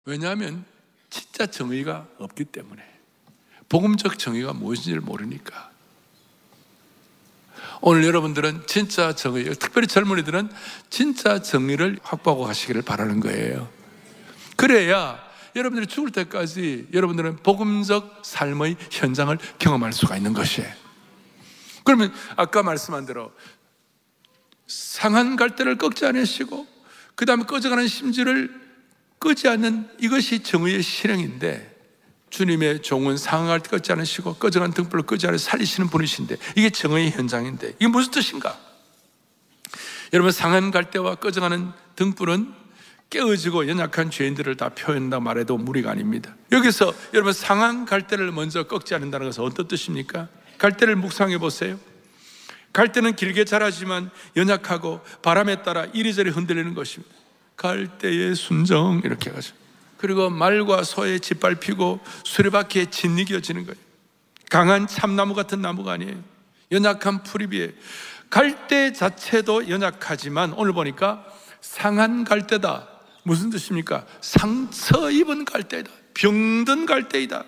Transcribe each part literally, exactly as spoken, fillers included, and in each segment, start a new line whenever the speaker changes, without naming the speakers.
왜냐하면 진짜 정의가 없기 때문에. 복음적 정의가 무엇인지를 모르니까. 오늘 여러분들은 진짜 정의, 특별히 젊은이들은 진짜 정의를 확보하고 가시기를 바라는 거예요. 그래야 여러분들이 죽을 때까지 여러분들은 복음적 삶의 현장을 경험할 수가 있는 것이에요. 그러면 아까 말씀한 대로 상한 갈대를 꺾지 않으시고 그 다음에 꺼져가는 심지를 끄지 않는 이것이 정의의 실행인데, 주님의 종은 상한 갈대 꺾지 않으시고 꺼져가는 등불을 끄지 않으시고 살리시는 분이신데, 이게 정의의 현장인데 이게 무슨 뜻인가? 여러분, 상한 갈대와 꺼져가는 등불은 깨어지고 연약한 죄인들을 다 표현한다고 말해도 무리가 아닙니다. 여기서 여러분, 상한 갈대를 먼저 꺾지 않는다는 것은 어떤 뜻입니까? 갈대를 묵상해 보세요. 갈대는 길게 자라지만 연약하고 바람에 따라 이리저리 흔들리는 것입니다. 갈대의 순정 이렇게 해가지고, 그리고 말과 소에 짓밟히고 수레바퀴에 짓이겨지는 거예요. 강한 참나무 같은 나무가 아니에요. 연약한 풀이 비해 갈대 자체도 연약하지만 오늘 보니까 상한 갈대다. 무슨 뜻입니까? 상처 입은 갈대이다. 병든 갈대이다.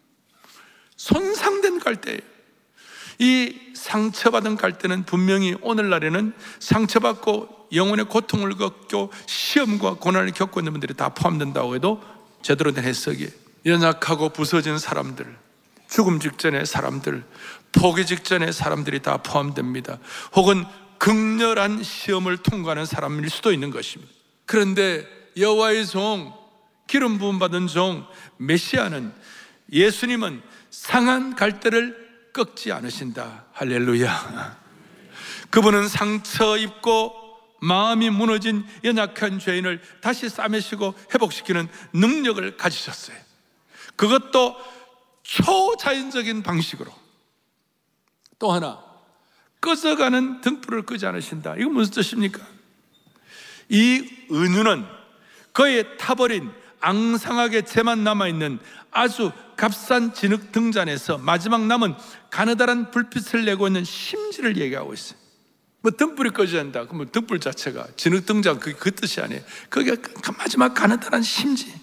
손상된 갈대예요. 이 상처받은 갈대는 분명히 오늘날에는 상처받고 영혼의 고통을 겪고 시험과 고난을 겪고 있는 분들이 다 포함된다고 해도 제대로 된 해석이에요. 연약하고 부서진 사람들, 죽음 직전의 사람들, 포기 직전의 사람들이 다 포함됩니다. 혹은 극렬한 시험을 통과하는 사람일 수도 있는 것입니다. 그런데 여호와의 종, 기름 부음 받은 종 메시아는, 예수님은 상한 갈대를 꺾지 않으신다. 할렐루야. 그분은 상처 입고 마음이 무너진 연약한 죄인을 다시 싸매시고 회복시키는 능력을 가지셨어요. 그것도 초자연적인 방식으로. 또 하나, 꺼져가는 등불을 끄지 않으신다. 이건 무슨 뜻입니까? 이 은유는 그의 타버린 앙상하게 재만 남아있는 아주 값싼 진흙 등잔에서 마지막 남은 가느다란 불빛을 내고 있는 심지를 얘기하고 있어요. 뭐 등불이 꺼져야 한다. 그러면 등불 자체가 진흙 등잔, 그게 그 뜻이 아니에요. 그게 마지막 가느다란 심지.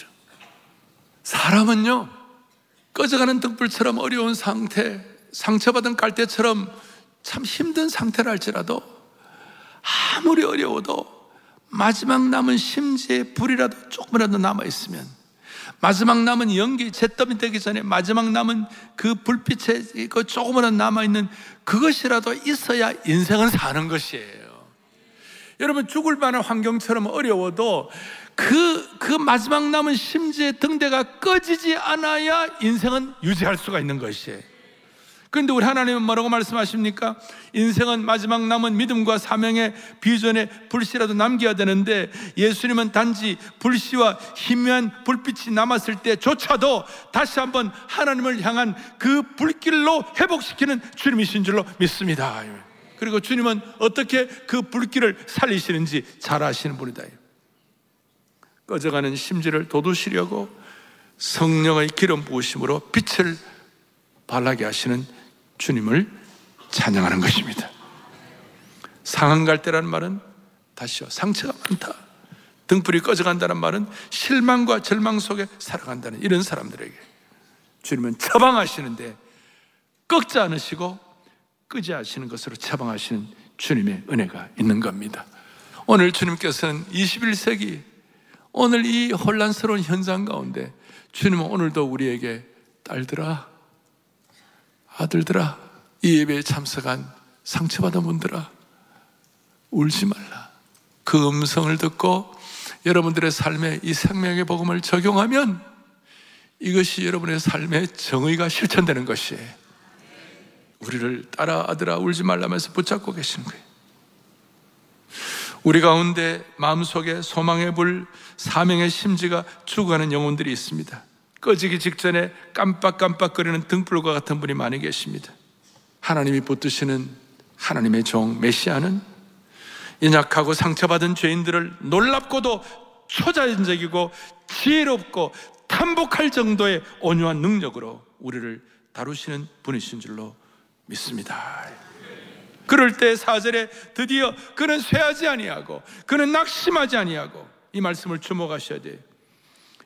사람은요, 꺼져가는 등불처럼 어려운 상태, 상처받은 갈대처럼 참 힘든 상태를 할지라도 아무리 어려워도 마지막 남은 심지에 불이라도 조금이라도 남아있으면, 마지막 남은 연기 잿더미 되기 전에 마지막 남은 그 불빛에 그 조금이라도 남아있는 그것이라도 있어야 인생은 사는 것이에요. 여러분, 죽을 만한 환경처럼 어려워도 그, 그 마지막 남은 심지의 등대가 꺼지지 않아야 인생은 유지할 수가 있는 것이에요. 그런데 우리 하나님은 뭐라고 말씀하십니까? 인생은 마지막 남은 믿음과 사명의 비전의 불씨라도 남겨야 되는데, 예수님은 단지 불씨와 희미한 불빛이 남았을 때조차도 다시 한번 하나님을 향한 그 불길로 회복시키는 주님이신 줄로 믿습니다. 그리고 주님은 어떻게 그 불길을 살리시는지 잘 아시는 분이다. 꺼져가는 심지를 돋우시려고 성령의 기름 부으심으로 빛을 발하게 하시는 주님을 찬양하는 것입니다. 상한 갈대라는 말은, 다시요, 상처가 많다, 등불이 꺼져간다는 말은 실망과 절망 속에 살아간다는 이런 사람들에게 주님은 처방하시는데 꺾지 않으시고 끄지 않으시는 것으로 처방하시는 주님의 은혜가 있는 겁니다. 오늘 주님께서는 이십일 세기 오늘 이 혼란스러운 현상 가운데 주님은 오늘도 우리에게, 딸들아, 아들들아, 이 예배에 참석한 상처받은 분들아, 울지 말라. 그 음성을 듣고 여러분들의 삶에 이 생명의 복음을 적용하면 이것이 여러분의 삶의 정의가 실천되는 것이에요. 우리를 따라 아들아 울지 말라면서 붙잡고 계시는 거예요. 우리 가운데 마음속에 소망의 불, 사명의 심지가 죽어가는 영혼들이 있습니다. 꺼지기 직전에 깜빡깜빡거리는 등불과 같은 분이 많이 계십니다. 하나님이 붙드시는 하나님의 종 메시아는 연약하고 상처받은 죄인들을 놀랍고도 초자연적이고 지혜롭고 탄복할 정도의 온유한 능력으로 우리를 다루시는 분이신 줄로 믿습니다. 그럴 때 사 절에 드디어 그는 쇠하지 아니하고 그는 낙심하지 아니하고, 이 말씀을 주목하셔야 돼요.